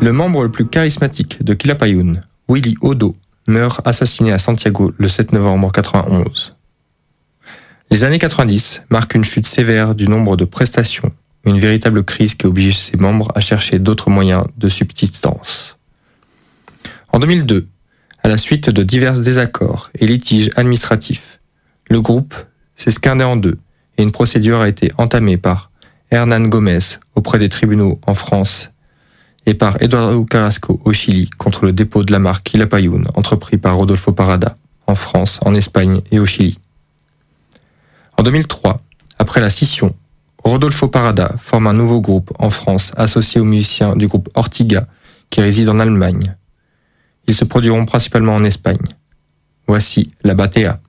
Le membre le plus charismatique de Quilapayún, Willy Odo, meurt assassiné à Santiago le 7 novembre 91. Les années 90 marquent une chute sévère du nombre de prestations, une véritable crise qui oblige ses membres à chercher d'autres moyens de subsistance. En 2002, à la suite de divers désaccords et litiges administratifs, le groupe s'est scindé en deux et une procédure a été entamée par Hernán Gómez auprès des tribunaux en France et par Eduardo Carrasco au Chili contre le dépôt de la marque Quilapayún entrepris par Rodolfo Parada en France, en Espagne et au Chili. En 2003, après la scission, Rodolfo Parada forme un nouveau groupe en France associé aux musiciens du groupe Ortiga qui résident en Allemagne. Ils se produiront principalement en Espagne. Voici La Batea.